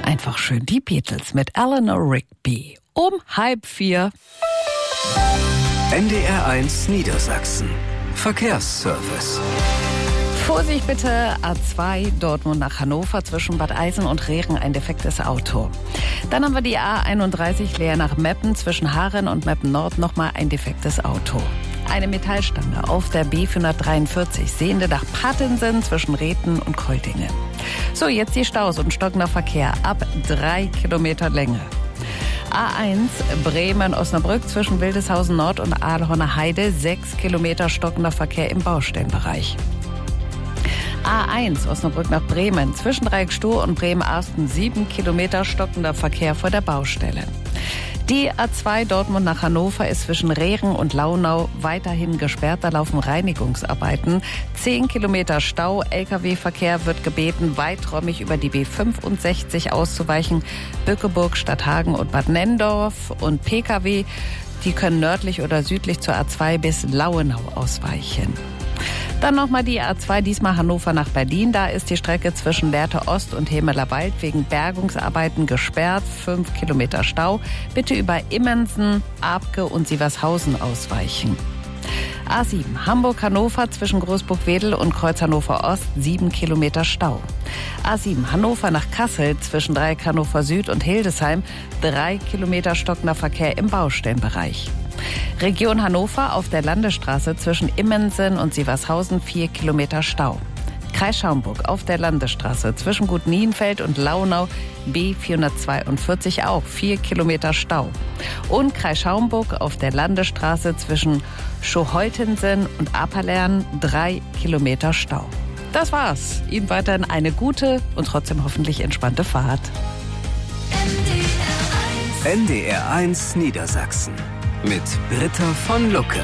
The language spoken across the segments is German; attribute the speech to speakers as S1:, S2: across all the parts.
S1: Einfach schön die Beatles mit Eleanor Rigby. Um 3:30.
S2: NDR1 Niedersachsen. Verkehrsservice.
S1: Vorsicht bitte, A2 Dortmund nach Hannover zwischen Bad Eisen und Rehren ein defektes Auto. Dann haben wir die A31 Leer nach Meppen zwischen Haaren und Meppen Nord nochmal ein defektes Auto. Eine Metallstange auf der B443 sehende nach Pattensen zwischen Rethen und Koltingen. So, jetzt die Staus und stockender Verkehr ab 3 Kilometer Länge. A1 Bremen-Osnabrück zwischen Wildeshausen Nord und Ahlhorner Heide 6 Kilometer stockender Verkehr im Baustellenbereich. A1 Osnabrück nach Bremen zwischen Dreieckstuhl und Bremen-Arsten 7 Kilometer stockender Verkehr vor der Baustelle. Die A2 Dortmund nach Hannover ist zwischen Rehren und Launau weiterhin gesperrt. Da laufen Reinigungsarbeiten. 10 Kilometer Stau. Lkw-Verkehr wird gebeten, weiträumig über die B65 auszuweichen. Bückeburg, Stadthagen und Bad Nenndorf. Und Pkw, die können nördlich oder südlich zur A2 bis Lauenau ausweichen. Dann nochmal die A2, diesmal Hannover nach Berlin. Da ist die Strecke zwischen Lehrte Ost und Hemelerwald wegen Bergungsarbeiten gesperrt. 5 Kilometer Stau. Bitte über Immensen, Abke und Sievershausen ausweichen. A7 Hamburg-Hannover zwischen Großburg-Wedel und Kreuz Hannover Ost 7 Kilometer Stau. A7 Hannover nach Kassel zwischen Dreieck Hannover Süd und Hildesheim 3 Kilometer stockender Verkehr im Baustellenbereich. Region Hannover auf der Landesstraße zwischen Immensen und Sievershausen 4 Kilometer Stau. Kreis Schaumburg auf der Landesstraße zwischen Gut Nienfeld und Launau B442 auch 4 Kilometer Stau. Und Kreis Schaumburg auf der Landesstraße zwischen Schoholtensen und Apperlern 3 Kilometer Stau. Das war's. Ihnen weiterhin eine gute und trotzdem hoffentlich entspannte Fahrt.
S2: NDR1 Niedersachsen mit Britta von Lucke.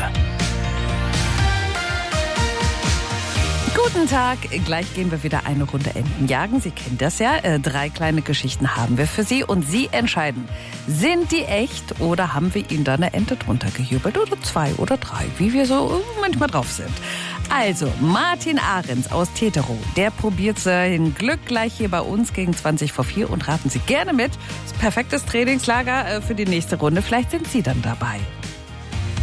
S1: Guten Tag, gleich gehen wir wieder eine Runde Enten jagen. Sie kennen das ja, 3 kleine Geschichten haben wir für Sie und Sie entscheiden, sind die echt oder haben wir Ihnen da eine Ente drunter gejubelt oder 2 oder 3, wie wir so manchmal drauf sind. Also, Martin Ahrens aus Teterow, der probiert sein Glück gleich hier bei uns gegen 20 vor 4 und raten Sie gerne mit. Das ist ein perfektes Trainingslager für die nächste Runde. Vielleicht sind Sie dann dabei.